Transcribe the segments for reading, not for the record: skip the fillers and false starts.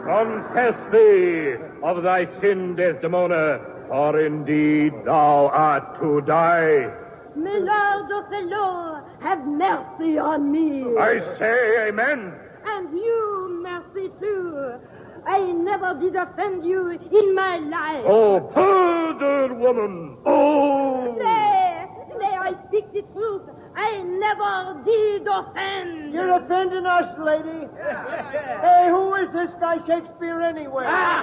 Confess thee of thy sin, Desdemona, or indeed thou art to die. My Lord Othello, have mercy on me. I say amen. And you, mercy too. I never did offend you in my life. Oh, perjured woman! Oh! Nay, I speak the truth. I never did offend. You're offending us, lady. Hey, who is this guy Shakespeare anyway?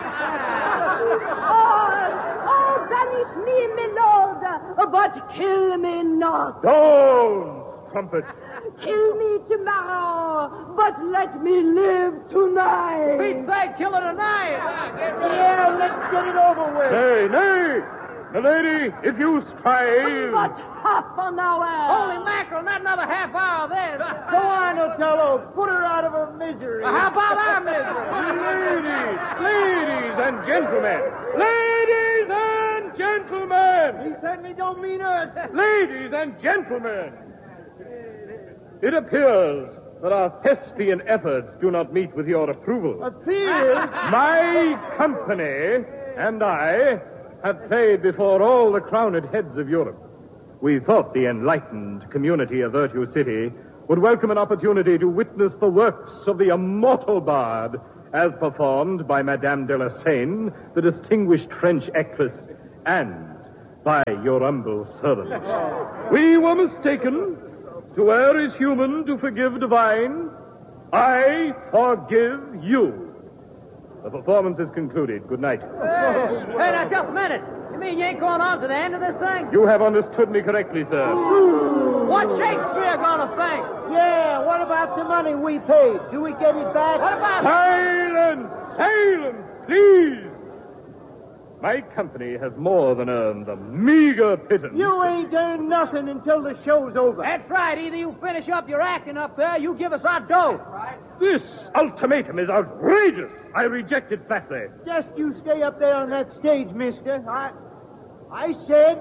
Oh, banish me, my lord, but kill me not. Don't, trumpet. Kill me tomorrow, but let me live tonight. Pete's sake, kill her tonight. Yeah, let's get it over with. Nay, nay. Milady, if you strive... But half an hour. Holy mackerel, not another half hour of this. Go on, Othello. Put her out of her misery. How about our misery? Ladies and gentlemen. Ladies and gentlemen. He certainly don't mean us. Ladies and gentlemen. It appears that our thespian efforts do not meet with your approval. Appears? My company and I have played before all the crowned heads of Europe. We thought the enlightened community of Virtue City would welcome an opportunity to witness the works of the immortal bard as performed by Madame de la Seine, the distinguished French actress, and by your humble servant. We were mistaken. To err is human, to forgive divine. I forgive you. The performance is concluded. Good night. Hey, now, just a minute. You mean you ain't going on to the end of this thing? You have understood me correctly, sir. What's Shakespeare gonna think? Yeah, what about the money we paid? Do we get it back? What about... Silence! Silence, please! My company has more than earned the meager pittance. You ain't earned nothing until the show's over. That's right. Either you finish up your acting up there, you give us our dough. Right. This ultimatum is outrageous. I reject it flatly. Just you stay up there on that stage, mister. I said...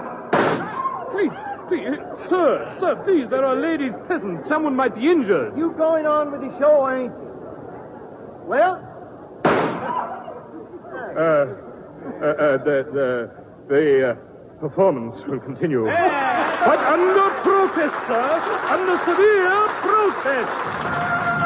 Please, sir, please, there are ladies present. Someone might be injured. You going on with the show, ain't you? Well? The performance will continue. But under protest, sir. Under severe protest.